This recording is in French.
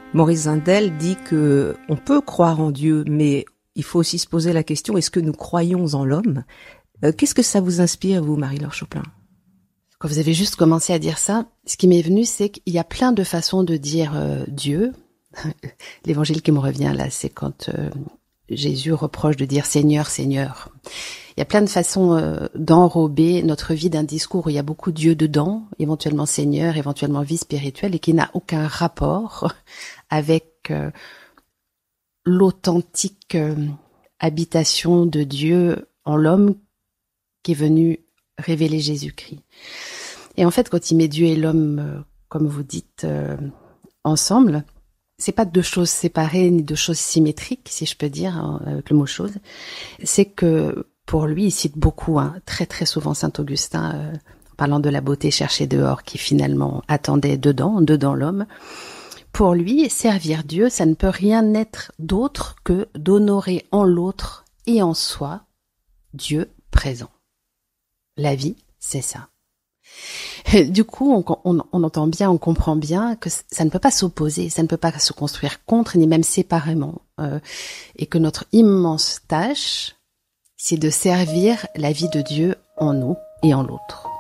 Maurice Zindel dit que on peut croire en Dieu, mais il faut aussi se poser la question, est-ce que nous croyons en l'homme? Qu'est-ce que ça vous inspire, vous, Marie-Laure Choplin? Quand vous avez juste commencé à dire ça, ce qui m'est venu, c'est qu'il y a plein de façons de dire Dieu. L'évangile qui me revient là, c'est quand Jésus reproche de dire Seigneur, Seigneur. Il y a plein de façons d'enrober notre vie d'un discours où il y a beaucoup de Dieu dedans, éventuellement Seigneur, éventuellement vie spirituelle, et qui n'a aucun rapport avec l'authentique habitation de Dieu en l'homme qui est venu révéler Jésus-Christ. Et en fait, quand il met Dieu et l'homme, comme vous dites, ensemble, c'est pas deux choses séparées ni deux choses symétriques, si je peux dire, avec le mot chose. C'est que pour lui, il cite beaucoup, très très souvent Saint Augustin, en parlant de la beauté cherchée dehors, qui finalement attendait dedans l'homme. Pour lui, servir Dieu, ça ne peut rien être d'autre que d'honorer en l'autre et en soi Dieu présent. La vie, c'est ça. Et du coup, on entend bien, on comprend bien que ça ne peut pas s'opposer, ça ne peut pas se construire contre, ni même séparément. Et que notre immense tâche, c'est de servir la vie de Dieu en nous et en l'autre.